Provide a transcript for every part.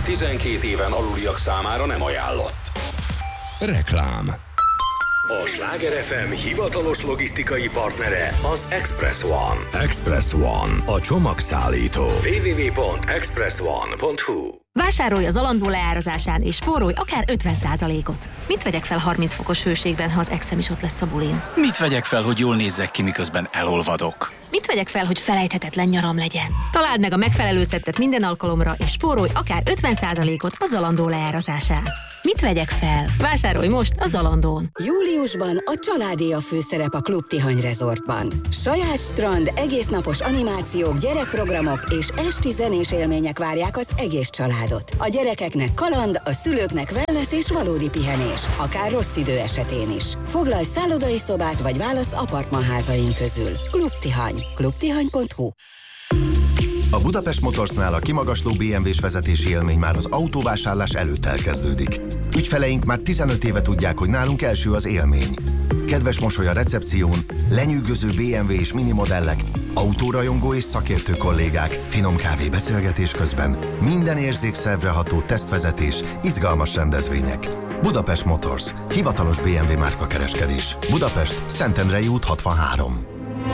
12 éven aluliak számára nem ajánlott. Reklám. A Sláger FM hivatalos logisztikai partnere az Express One. Express One, a csomagszállító. www.expressone.hu. Vásárolj az Zalando leárazásán és spórolj akár 50%-ot. Mit vegyek fel 30 fokos hőségben, ha az exem is ott lesz a bulin? Mit vegyek fel, hogy jól nézzek ki, miközben elolvadok? Mit vegyek fel, hogy felejthetetlen nyaram legyen? Találd meg a megfelelő szettet minden alkalomra, és spórolj akár 50%-ot a Zalando leárazásán. Mit vegyek fel? Vásárolj most a Zalandón! Júliusban a családé a főszerep a Klub Tihany Resortban. Saját strand, egésznapos animációk, gyerekprogramok és esti zenés élmények várják az egész családot. A gyerekeknek kaland, a szülőknek wellness és valódi pihenés, akár rossz idő esetén is. Foglalj szállodai szobát vagy válasz apartmanházaink közül. Klub Tihany. klubtihany.hu. A Budapest Motorsnál a kimagasló BMW-s vezetési élmény már az autóvásárlás előtt elkezdődik. Ügyfeleink már 15 éve tudják, hogy nálunk első az élmény. Kedves mosoly a recepción, lenyűgöző BMW és mini modellek, autórajongó és szakértő kollégák, finom kávé beszélgetés közben, minden érzékszervre ható tesztvezetés, izgalmas rendezvények. Budapest Motors, hivatalos BMW márkakereskedés. Budapest, Szentendrei út 63.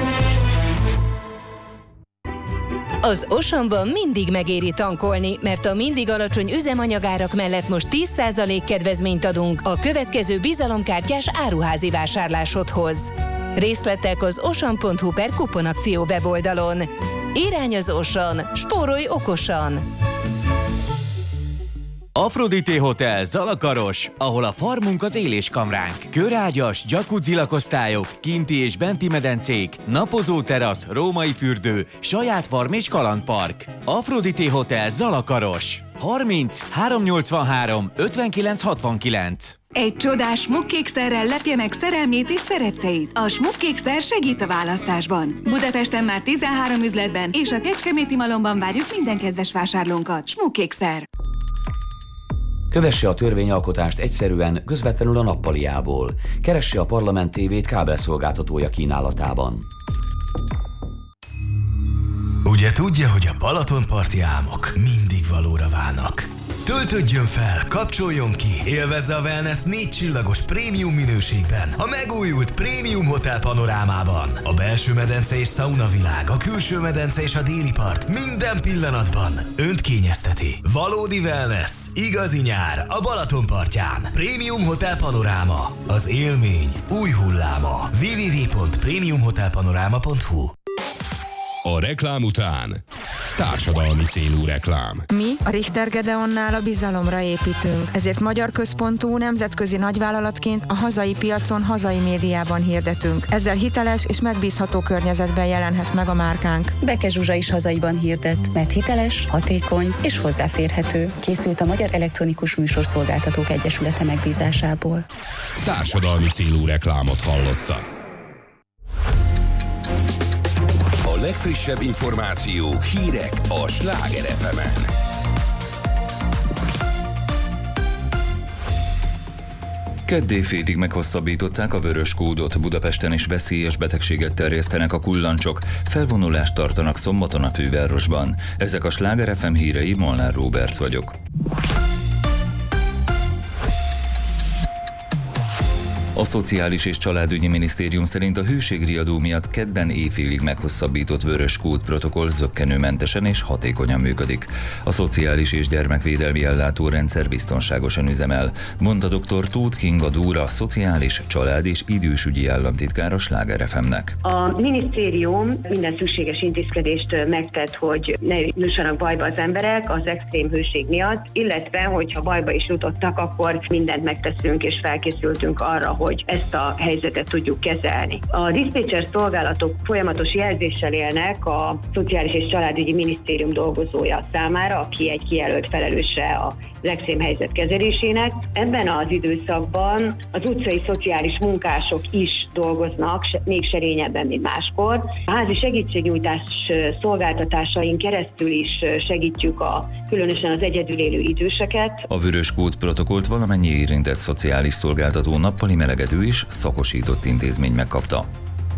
Az Auchanban mindig megéri tankolni, mert a mindig alacsony üzemanyagárak mellett most 10% kedvezményt adunk a következő bizalomkártyás áruházi vásárlásodhoz. Részletek az auchan.hu/kuponakció weboldalon. Irány az Auchan, spórolj okosan! Aphrodite Hotel Zalakaros, ahol a farmunk az éléskamránk. Körágyas, jacuzzi lakosztályok, kinti és benti medencék, napozó terasz, római fürdő, saját farm és kalandpark. Aphrodite Hotel Zalakaros. 30 383 59 69. Egy csodás smukkékszerrel lepje meg szerelmét és szeretteit. A smukkékszer segít a választásban. Budapesten már 13 üzletben és a Kecskeméti Malomban várjuk minden kedves vásárlónkat. Smukkékszer. Kövesse a törvényalkotást egyszerűen, közvetlenül a nappaliából. Keresse a Parlament TV-t kábelszolgáltatója kínálatában. Ugye tudja, hogy a Balatonparti álmok mindig valóra válnak. Töltődjön fel, kapcsoljon ki, élvezze a wellness 4 csillagos prémium minőségben, a megújult Prémium Hotel panorámában. A belső medence és szaunavilág, a külső medence és a déli part minden pillanatban önt kényezteti. Valódi wellness, igazi nyár a Balatonpartján. Prémium Hotel Panoráma, az élmény új hulláma. www.premiumhotelpanorama.hu. A reklám után társadalmi célú reklám. Mi a Richter Gedeonnál a bizalomra építünk, ezért magyar központú nemzetközi nagyvállalatként a hazai piacon, hazai médiában hirdetünk. Ezzel hiteles és megbízható környezetben jelenhet meg a márkánk. Beke Zsuzsa is hazaiban hirdet, mert hiteles, hatékony és hozzáférhető. Készült a Magyar Elektronikus Műsorszolgáltatók Egyesülete megbízásából. Társadalmi célú reklámot hallottak. A legfrissebb információk, hírek a Sláger FM-en. Kedd délfélig meghosszabbították a vörös kódot. Budapesten is veszélyes betegséget terjesztenek a kullancsok. Felvonulást tartanak szombaton a fővárosban. Ezek a Sláger FM hírei, Molnár Róbert vagyok. A Szociális és Családügyi Minisztérium szerint a hőségriadó miatt kedden éjfélig meghosszabbított vörös kód protokoll zökkenőmentesen és hatékonyan működik. A Szociális és Gyermekvédelmi Ellátórendszer biztonságosan üzemel, mondta dr. Tóth Kinga Dóra, Szociális, Család és Idősügyi államtitkár a Sláger FM-nek. A minisztérium minden szükséges intézkedést megtett, hogy ne jussanak bajba az emberek az extrém hőség miatt, illetve, hogyha bajba is jutottak, akkor mindent megteszünk és felkészültünk arra, hogy ezt a helyzetet tudjuk kezelni. A diszpécser szolgálatok folyamatos jelzéssel élnek a Szociális és Családügyi Minisztérium dolgozója számára, aki egy kijelölt felelőse az extrém helyzet kezelésének. Ebben az időszakban az utcai szociális munkások is dolgoznak, még serényebben, mint máskor. A házi segítségnyújtás szolgáltatásain keresztül is segítjük különösen az egyedül élő időseket. A vörös kód protokollt valamennyi érintett szociális szolgáltató nappali melegedő és szakosított intézmény megkapta.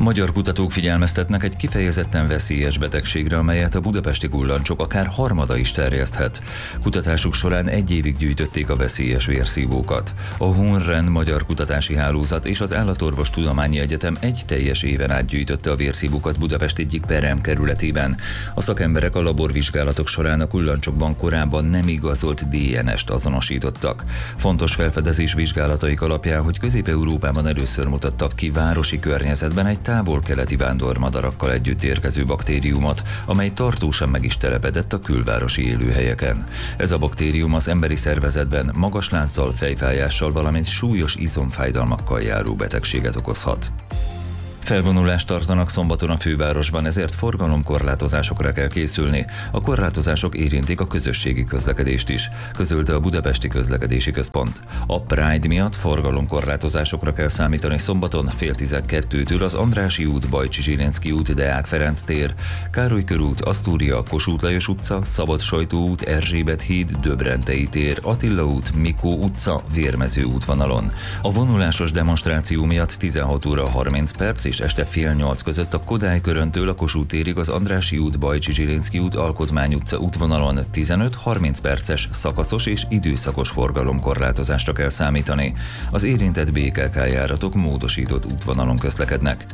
Magyar kutatók figyelmeztetnek egy kifejezetten veszélyes betegségre, amelyet a budapesti gullancsok akár harmada is terjeszthet. Kutatásuk során 1 évig gyűjtötték a veszélyes vérszívókat. A HUNREN Magyar Kutatási Hálózat és az Állatorvostudományi Egyetem egy teljes éven át gyűjtötte a vérszívókat Budapest egyik peremkerületében. A szakemberek a laborvizsgálatok során a kullancsokban korábban nem igazolt DNS-t azonosítottak. Fontos felfedezés vizsgálataik alapján, hogy Közép-Európában először mutattak ki városi környezetben egy távol-keleti vándormadarakkal együtt érkező baktériumot, amely tartósan meg is telepedett a külvárosi élőhelyeken. Ez a baktérium az emberi szervezetben magas lázzal, fejfájással, valamint súlyos izomfájdalmakkal járó betegséget okozhat. Felvonulást tartanak szombaton a fővárosban, ezért forgalomkorlátozásokra kell készülni. A korlátozások érintik a közösségi közlekedést is, közölte a Budapesti Közlekedési Központ. A Pride miatt forgalomkorlátozásokra kell számítani szombaton 11:30-től az Andrássy út, Bajcsy Zsilinszky út, Deák Ferenc tér, Károly körút, Asztúria, Kossuth Lajos utca, Szabad-Sajtó út, Erzsébet híd, Döbrentei tér, Attila út, Mikó utca, Vérmező útvonalon. A vonulásos demonstráció miatt 16 óra 30 perc és este 7:30 között a Kodály köröntől a Kossuth térig az Andrássy út, Bajcsy Zsilinszky út, Alkotmány utca útvonalon 15-30 perces szakaszos és időszakos forgalomkorlátozásra kell számítani. Az érintett BKK járatok módosított útvonalon közlekednek.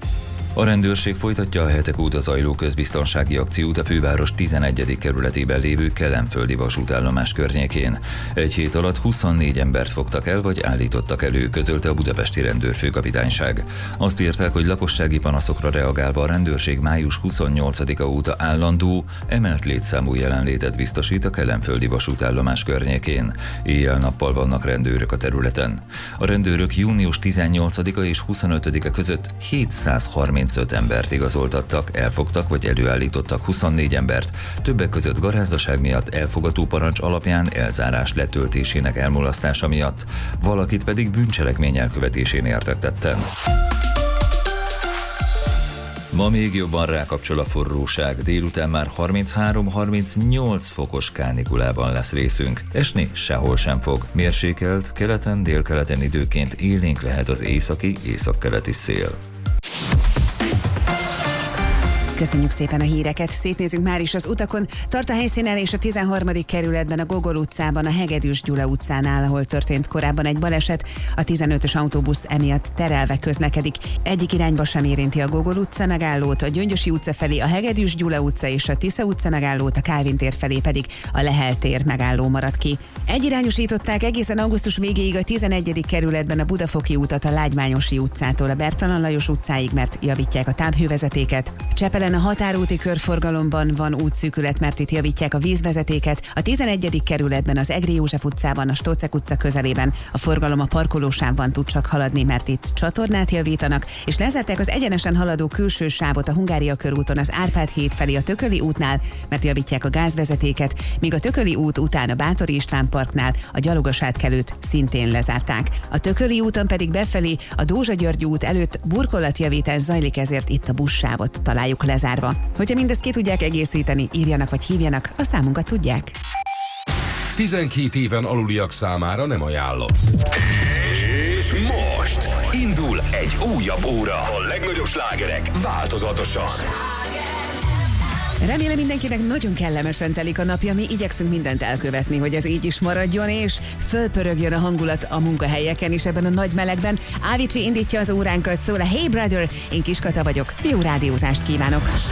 A rendőrség folytatja a hetek óta zajló közbiztonsági akciót a főváros 11. kerületében lévő Kelenföldi vasútállomás környékén. Egy hét alatt 24 embert fogtak el vagy állítottak elő, közölte a budapesti rendőrfőkapitányság. Azt írták, hogy lakossági panaszokra reagálva a rendőrség május 28-a óta állandó, emelt létszámú jelenlétet biztosít a Kelenföldi vasútállomás környékén. Éjjel-nappal vannak rendőrök a területen. A rendőrök június 18-a és 25-e között 735 embert igazoltattak, elfogtak vagy előállítottak 24 embert, többek között garázdaság miatt, elfogató parancs alapján elzárás letöltésének elmulasztása miatt, valakit pedig bűncselekmény elkövetésén értettetten. Ma még jobban rákapcsol a forróság, délután már 33-38 fokos kánikulában lesz részünk. Esni sehol sem fog. Mérsékelt, keleten, délkeleten időnként élénk lehet az északi-északkeleti szél. Köszönjük szépen a híreket, szétnézünk már is az utakon. Tart a helyszínen és a 13. kerületben a Gogol utcában, a Hegedűs Gyula utcánál, ahol történt korábban egy baleset. A 15-ös autóbusz emiatt terelve közlekedik. Egyik irányba sem érinti a Gogol utca megállót, a Gyöngyösi utca felé a Hegedűs Gyula utca és a Tisza utca megállót, a Kálvin tér felé pedig a Lehel tér megálló marad ki. Egyirányosították egészen augusztus végéig a 11. kerületben a Budafoki utat a Lágymányosi utcától a Bertalan Lajos utcáig, mert javítják a távhővezetéket. Csepelen a határúti körforgalomban van útszűkület, mert itt javítják a vízvezetéket. A 11. kerületben az Egri József utcában, a Stoczek utca közelében a forgalom a parkolósávban tud csak haladni, mert itt csatornát javítanak, és lezárták az egyenesen haladó külső sávot a Hungária körúton az Árpád híd felé a Tököli útnál, mert javítják a gázvezetéket, míg a Tököli út után a Báthori István parknál a gyalogos átkelőt szintén lezárták. A Tököli úton pedig befelé a Dózsa-György út előtt burkolatjavítás zajlik, ezért itt a buszsávot találjuk lezárva. Hogyha mindezt ki tudják egészíteni, írjanak vagy hívjanak, a számunkat tudják. 12 éven aluliak számára nem ajánlott. És most indul egy újabb óra. A legnagyobb slágerek változatosan. Remélem mindenkinek nagyon kellemesen telik a napja, mi igyekszünk mindent elkövetni, hogy ez így is maradjon, és fölpörögjön a hangulat a munkahelyeken is ebben a nagy melegben. Avicii indítja az óránkat, szól a Hey Brother, én Kiskata vagyok, jó rádiózást kívánok!